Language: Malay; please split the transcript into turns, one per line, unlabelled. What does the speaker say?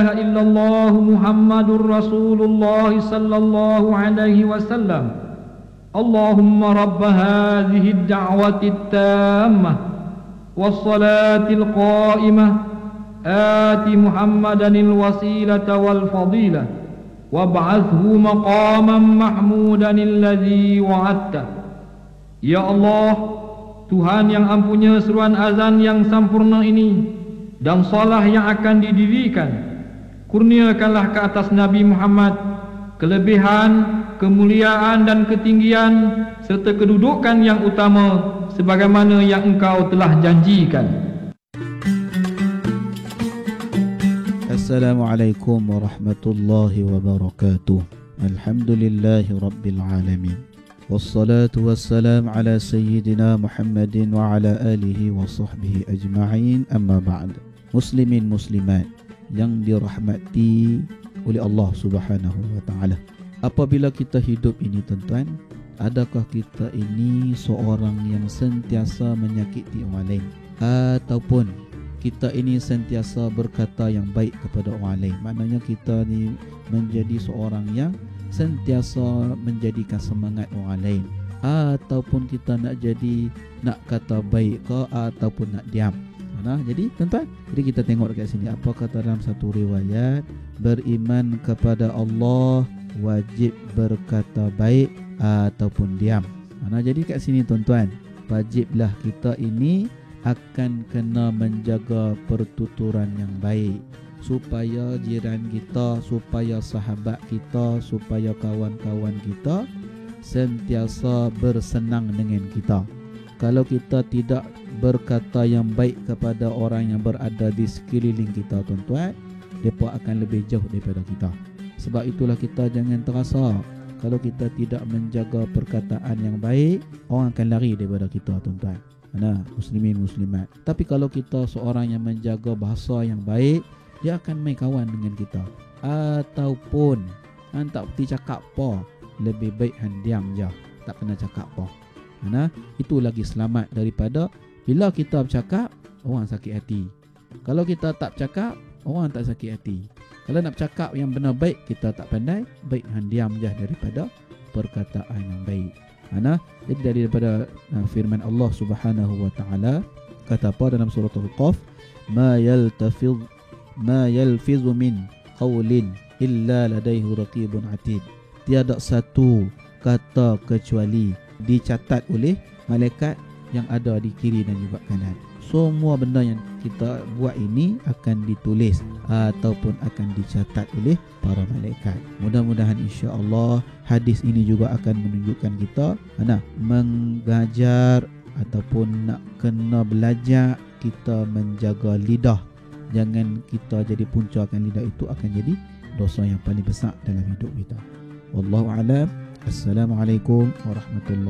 ilaha illallah Muhammadur Rasulullah sallallahu alaihi wasallam. Allahumma rabb hadhihi ad-da'wati at-tammah was-salati al-qa'imah ati Muhammadan al-wasilata wal-fadilah wab'athhu maqaman mahmudan alladhi wa'adta. Ya Allah, Tuhan yang ampunya seruan azan yang sempurna ini dan salah yang akan didirikan, kurniakanlah ke atas Nabi Muhammad kelebihan, kemuliaan dan ketinggian serta kedudukan yang utama sebagaimana yang Engkau telah janjikan.
Assalamualaikum warahmatullahi wabarakatuh. Alhamdulillahi rabbil alamin. Wassalatu wassalam ala sayyidina Muhammadin wa ala alihi wa sahbihi ajma'in, amma ba'd. Muslimin muslimat yang dirahmati oleh Allah Subhanahu wa taala. Apabila kita hidup ini tuan-tuan, adakah kita ini seorang yang sentiasa menyakiti orang lain, ataupun kita ini sentiasa berkata yang baik kepada orang lain? Maknanya kita ni menjadi seorang yang sentiasa menjadikan semangat orang lain, ataupun kita nak kata baik ke ataupun nak diam. Jadi tuan-tuan, jadi kita tengok dekat sini apa kata dalam satu riwayat, beriman kepada Allah wajib berkata baik ataupun diam. Jadi kat sini tuan-tuan, wajiblah kita ini akan kena menjaga pertuturan yang baik, supaya jiran kita, supaya sahabat kita, supaya kawan-kawan kita sentiasa bersenang dengan kita. Kalau kita tidak berkata yang baik kepada orang yang berada di sekeliling kita tuan-tuan, mereka akan lebih jauh daripada kita. Sebab itulah kita jangan terasa kalau kita tidak menjaga perkataan yang baik, orang akan lari daripada kita tuan-tuan. Muslimin muslimat. Tapi kalau kita seorang yang menjaga bahasa yang baik, dia akan main kawan dengan kita. Ataupun tak berhenti cakap apa, lebih baik diam je, tak kena cakap apa. Itu lagi selamat daripada bila kita bercakap, orang sakit hati. Kalau kita tak bercakap, orang tak sakit hati. Kalau nak bercakap yang benar baik, kita tak pandai, baik diam je daripada perkataan yang baik. Jadi daripada firman Allah Subhanahu wa taala, kata apa dalam surah Al-Qaf, ma yalfizu min qawlin illa ladaihi raqibun atid. Tiada satu kata kecuali dicatat oleh malaikat yang ada di kiri dan juga kanan. Semua benda yang kita buat ini akan ditulis ataupun akan dicatat oleh para malaikat. Mudah-mudahan insya-Allah hadis ini juga akan menunjukkan kita mengajar ataupun nak kena belajar kita menjaga lidah. Jangan kita jadi puncakan lidah, itu akan jadi dosa yang paling besar dalam hidup kita. Wallahu a'lam. Assalamualaikum warahmatullahi